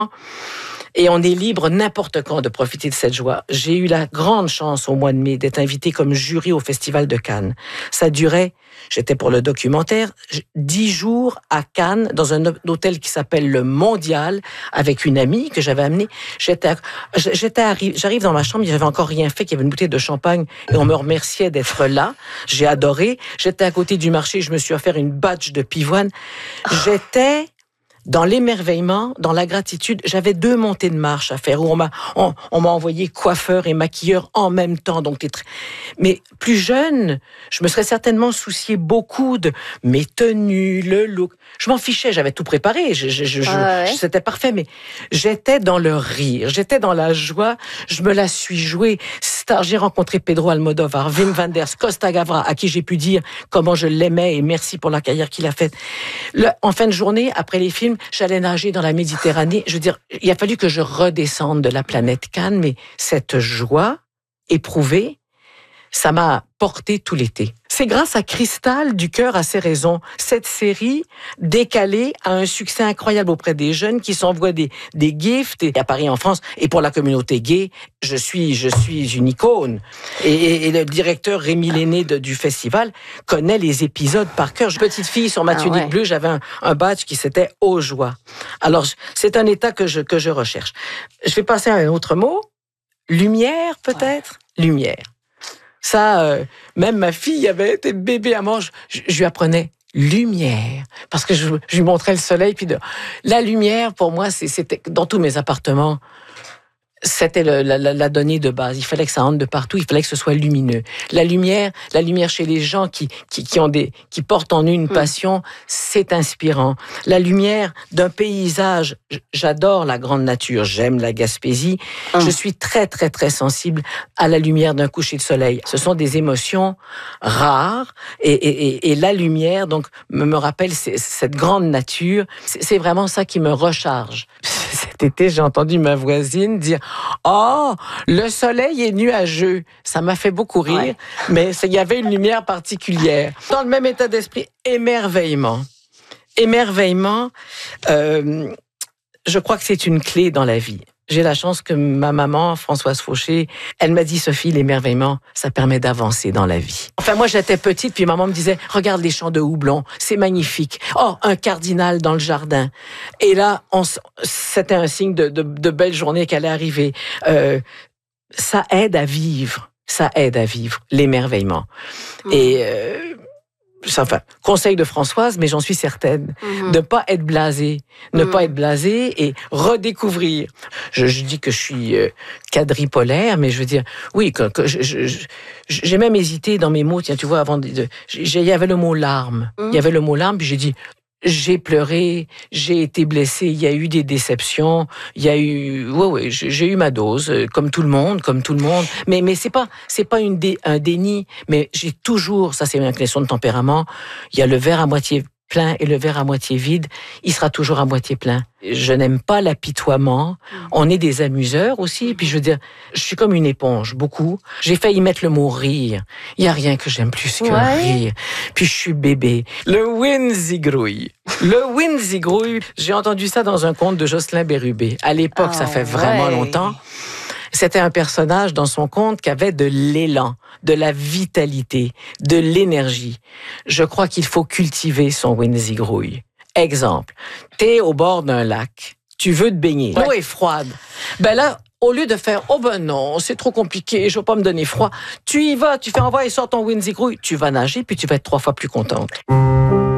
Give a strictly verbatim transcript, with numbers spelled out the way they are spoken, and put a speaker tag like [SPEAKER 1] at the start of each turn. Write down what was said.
[SPEAKER 1] Et on est libre n'importe quand de profiter de cette joie. J'ai eu la grande chance au mois de mai d'être invité comme jury au Festival de Cannes. Ça durait, j'étais pour le documentaire, dix jours à Cannes, dans un hôtel qui s'appelle le Mondial, avec une amie que j'avais amenée. J'étais, j'étais arri- j'arrive dans ma chambre, il n'y avait encore rien fait, qu'il y avait une bouteille de champagne et on me remerciait d'être là. J'ai adoré. J'étais à côté du marché, je me suis offert une batch de pivoine. J'étais dans l'émerveillement, dans la gratitude. J'avais deux montées de marche à faire où on m'a, on, on m'a envoyé coiffeur et maquilleur en même temps. Donc, t'es très... Mais plus jeune, je me serais certainement soucié beaucoup de mes tenues, le look. Je m'en fichais, j'avais tout préparé. Je, je, je, ah ouais. je, c'était parfait, mais j'étais dans le rire, j'étais dans la joie. Je me la suis jouée. Star, j'ai rencontré Pedro Almodovar, Wim Wenders, Costa Gavras, à qui j'ai pu dire comment je l'aimais et merci pour la carrière qu'il a faite. Le, en fin de journée, après les films, j'allais nager dans la Méditerranée. Je veux dire, il a fallu que je redescende de la planète Cannes, mais cette joie éprouvée, ça m'a porté tout l'été. C'est grâce à Cristal, du cœur à ses raisons. Cette série, décalée, a un succès incroyable auprès des jeunes qui s'envoient des, des gifts. Et à Paris, en France, et pour la communauté gay, je suis, je suis une icône. Et, et, et le directeur Rémi Lenné de, du festival connaît les épisodes par cœur. Petite fille, sur ma tunique ah ouais. bleue, j'avais un, un badge qui s'était « Aux joies ». Alors, c'est un état que je, que je recherche. Je vais passer à un autre mot. Lumière, peut-être ? Ouais. Lumière. Ça, euh, même ma fille avait été bébé à mort, je, je, je lui apprenais lumière, parce que je, je lui montrais le soleil, puis de, la lumière, pour moi, c'est, c'était dans tous mes appartements, c'était le, la, la donnée de base. Il fallait que ça entre de partout, il fallait que ce soit lumineux. La lumière, la lumière chez les gens qui, qui, qui ont des, qui portent en eux une passion, mmh. c'est inspirant. La lumière d'un paysage, j'adore la grande nature, j'aime la Gaspésie. Mmh. Je suis très, très, très sensible à la lumière d'un coucher de soleil. Ce sont des émotions rares et, et, et, et la lumière, donc, me, me rappelle cette grande nature. C'est, c'est vraiment ça qui me recharge. Cet été, j'ai entendu ma voisine dire « Oh, le soleil est nuageux ». Ça m'a fait beaucoup rire, ouais. mais il y avait une lumière particulière. Dans le même état d'esprit, émerveillement. Émerveillement, euh, je crois que c'est une clé dans la vie. J'ai la chance que ma maman, Françoise Fauché, elle m'a dit « Sophie, l'émerveillement, ça permet d'avancer dans la vie ». Enfin, moi, j'étais petite, puis maman me disait « Regarde les champs de houblon, c'est magnifique. Oh, un cardinal dans le jardin. » Et là, on, c'était un signe de, de, de belle journée qu'elle allait arriver. Euh, ça aide à vivre. Ça aide à vivre, l'émerveillement. Mmh. Et... Euh, Enfin, conseil de Françoise, mais j'en suis certaine, mmh. de ne pas être blasé, ne mmh. pas être blasé et redécouvrir. Je, je dis que je suis euh, quadripolaire, mais je veux dire, oui, que, que je, je, je, j'ai même hésité dans mes mots. Tiens, tu vois, avant, de, de, il y avait le mot larmes. Mmh. Il y avait le mot larmes, puis j'ai dit. J'ai pleuré, j'ai été blessée, il y a eu des déceptions, il y a eu, ouais, ouais, j'ai eu ma dose, comme tout le monde, comme tout le monde. Mais, mais c'est pas, c'est pas une dé, un déni, mais j'ai toujours, ça c'est une question de tempérament, il y a le verre à moitié plein et le verre à moitié vide, il sera toujours à moitié plein. Je n'aime pas l'apitoiement. On est des amuseurs aussi. Et puis je veux dire, je suis comme une éponge, beaucoup. J'ai failli mettre le mot rire. Il y a rien que j'aime plus que ouais. rire. Puis je suis bébé. Le Winzigrouille. Le Winzigrouille. J'ai entendu ça dans un conte de Jocelyn Bérubé. À l'époque, oh, ça fait vraiment ouais. longtemps. C'était un personnage dans son conte qui avait de l'élan, de la vitalité, de l'énergie. Je crois qu'il faut cultiver son Winzigrouille. Exemple, t'es au bord d'un lac, tu veux te baigner, l'eau ouais. est froide. Ben là, au lieu de faire « Oh ben non, c'est trop compliqué, je veux pas me donner froid », tu y vas, tu fais « Envoie et sors ton Winzigrouille », tu vas nager puis tu vas être trois fois plus contente.